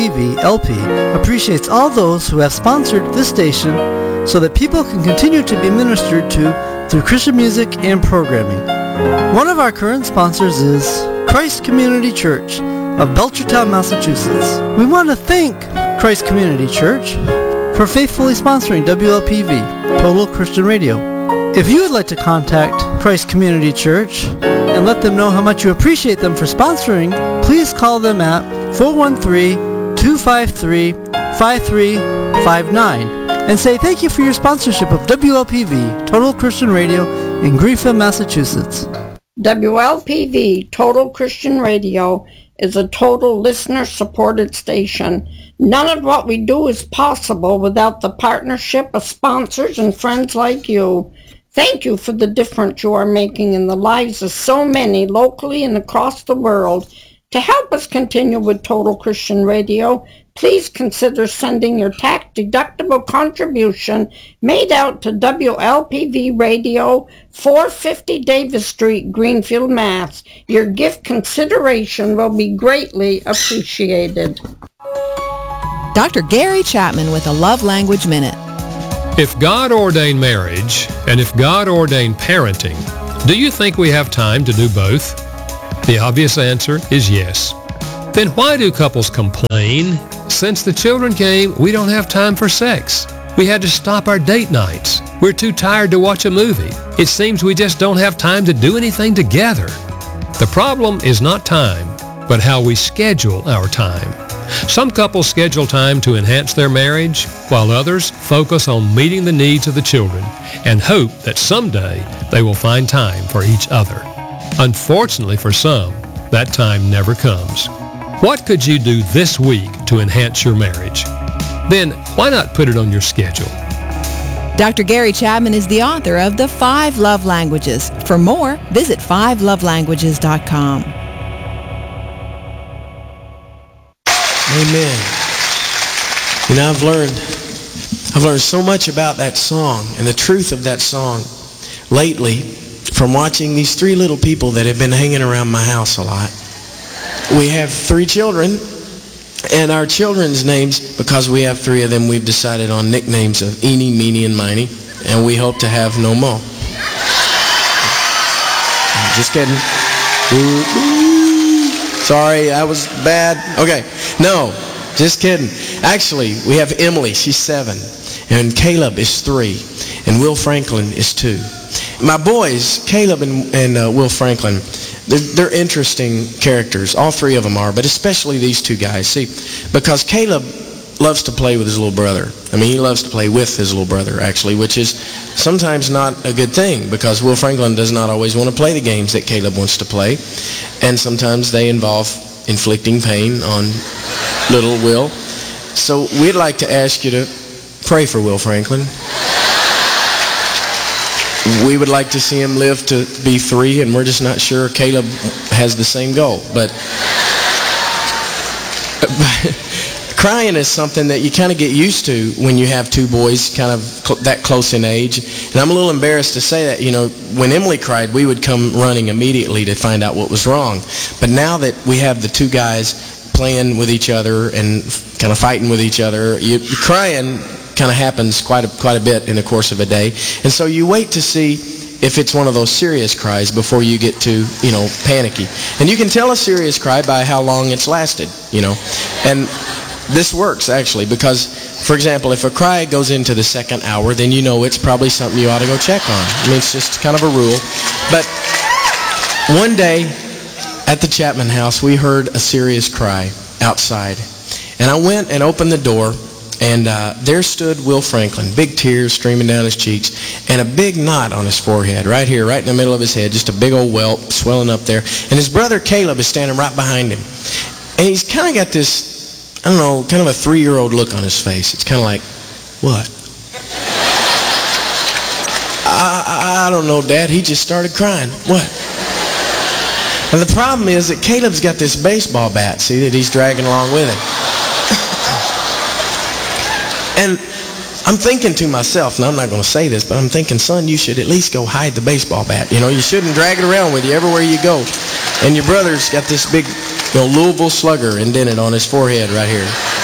WLP appreciates all those who have sponsored this station so that people can continue to be ministered to through Christian music and programming. One of our current sponsors is Christ Community Church of Belchertown, Massachusetts. We want to thank Christ Community Church for faithfully sponsoring WLPV, Total Christian Radio. If you would like to contact Christ Community Church and let them know how much you appreciate them for sponsoring, please call them at 413-253-5359 and say thank you for your sponsorship of WLPV, Total Christian Radio in Greenfield, Massachusetts. WLPV, Total Christian Radio, is a total listener-supported station. None of what we do is possible without the partnership of sponsors and friends like you. Thank you for the difference you are making in the lives of so many locally and across the world. To help us continue with Total Christian Radio, please consider sending your tax-deductible contribution made out to WLPV Radio, 450 Davis Street, Greenfield, Mass. Your gift consideration will be greatly appreciated. Dr. Gary Chapman with a Love Language Minute. If God ordained marriage and if God ordained parenting, do you think we have time to do both? The obvious answer is yes. Then why do couples complain? Since the children came, we don't have time for sex. We had to stop our date nights. We're too tired to watch a movie. It seems we just don't have time to do anything together. The problem is not time, but how we schedule our time. Some couples schedule time to enhance their marriage, while others focus on meeting the needs of the children and hope that someday they will find time for each other. Unfortunately for some, that time never comes. What could you do this week to enhance your marriage? Then why not put it on your schedule? Dr. Gary Chapman is the author of The 5 Love Languages. For more, visit 5lovelanguages.com. Amen. You know, I've learned so much about that song and the truth of that song lately from watching these 3 little people that have been hanging around my house a lot. We have 3 children, and our children's names, because we have 3 of them, we've decided on nicknames of Eeny, Meeny, and Miny, and we hope to have no more. Just kidding. Sorry, that was bad. Okay, no, just kidding. Actually, we have Emily, she's 7, and Caleb is 3, and Will Franklin is 2. My boys, Caleb and Will Franklin, they're interesting characters. All 3 of them are, but especially these 2 guys. See, because Caleb loves to play with his little brother. I mean, he loves to play with his little brother, actually, which is sometimes not a good thing because Will Franklin does not always want to play the games that Caleb wants to play. And sometimes they involve inflicting pain on little Will. So we'd like to ask you to pray for Will Franklin. We would like to see him live to be 3, and we're just not sure Caleb has the same goal. But crying is something that you kind of get used to when you have 2 boys kind of that close in age. And I'm a little embarrassed to say that, you know, when Emily cried, we would come running immediately to find out what was wrong. But now that we have the 2 guys playing with each other and kind of fighting with each other, crying kind of happens quite a bit in the course of a day. And so you wait to see if it's one of those serious cries before you get to, you know, panicky. And you can tell a serious cry by how long it's lasted, you know. And this works, actually, because, for example, if a cry goes into the 2nd hour, then you know it's probably something you ought to go check on. I mean, it's just kind of a rule. But one day at the Chapman house, we heard a serious cry outside. And I went and opened the door, and there stood Will Franklin, big tears streaming down his cheeks, and a big knot on his forehead, right here, right in the middle of his head, just a big old welt swelling up there. And his brother Caleb is standing right behind him. And he's kind of got this, I don't know, kind of a 3-year-old look on his face. It's kind of like, what? I don't know, Dad. He just started crying. What? And the problem is that Caleb's got this baseball bat, see, that he's dragging along with him. And I'm thinking to myself, and I'm not going to say this, but I'm thinking, son, you should at least go hide the baseball bat. You know, you shouldn't drag it around with you everywhere you go. And your brother's got this big, you know, Louisville Slugger indented on his forehead right here.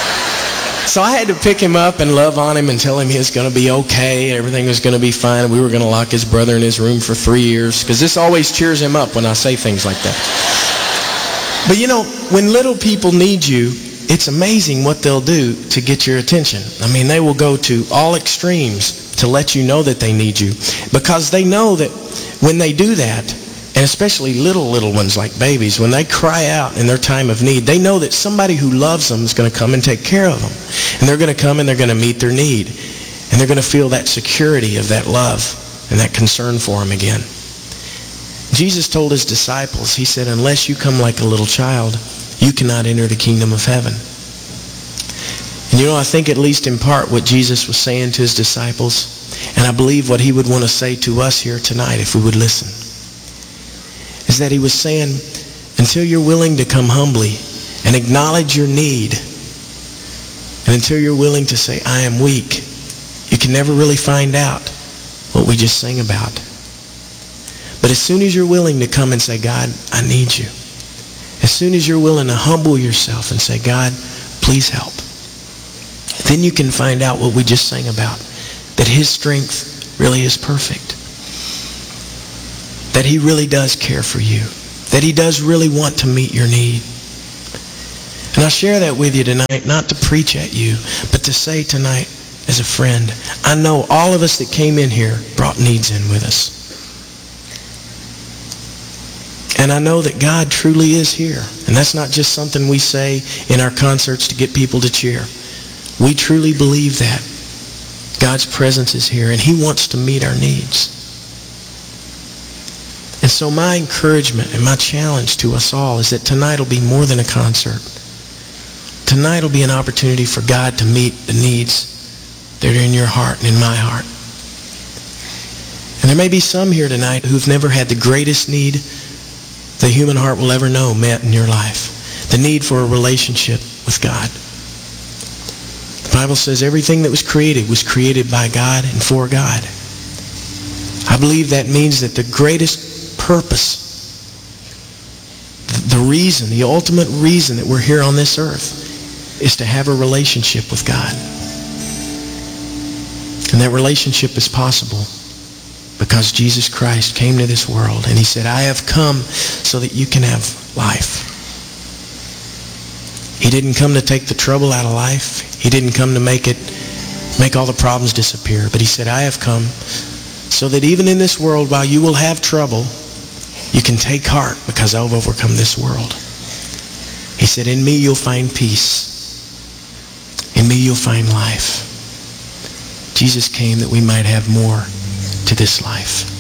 So I had to pick him up and love on him and tell him he was going to be okay, everything was going to be fine. We were going to lock his brother in his room for 3 years, because this always cheers him up when I say things like that. But you know, when little people need you, it's amazing what they'll do to get your attention. I mean, they will go to all extremes to let you know that they need you, because they know that when they do that, and especially little ones like babies, when they cry out in their time of need, they know that somebody who loves them is going to come and take care of them. And they're going to come and they're going to meet their need. And they're going to feel that security of that love and that concern for them again. Jesus told his disciples, he said, unless you come like a little child, you cannot enter the kingdom of heaven. And you know, I think at least in part what Jesus was saying to his disciples, and I believe what he would want to say to us here tonight if we would listen, is that he was saying, until you're willing to come humbly and acknowledge your need, and until you're willing to say, I am weak, you can never really find out what we just sang about. But as soon as you're willing to come and say, God, I need you, as soon as you're willing to humble yourself and say, God, please help, then you can find out what we just sang about, that his strength really is perfect. That he really does care for you. That he does really want to meet your need. And I share that with you tonight, not to preach at you, but to say tonight as a friend, I know all of us that came in here brought needs in with us. And I know that God truly is here. And that's not just something we say in our concerts to get people to cheer. We truly believe that God's presence is here and he wants to meet our needs. And so my encouragement and my challenge to us all is that tonight will be more than a concert. Tonight will be an opportunity for God to meet the needs that are in your heart and in my heart. And there may be some here tonight who've never had the greatest need the human heart will ever know met in your life. The need for a relationship with God. The Bible says everything that was created by God and for God. I believe that means that the greatest purpose, the reason, the ultimate reason that we're here on this earth is to have a relationship with God. And that relationship is possible because Jesus Christ came to this world and he said, I have come so that you can have life. He didn't come to take the trouble out of life. He didn't come to make all the problems disappear. But he said, I have come so that even in this world, while you will have trouble, you can take heart because I've overcome this world. He said, in me you'll find peace. In me you'll find life. Jesus came that we might have more to this life.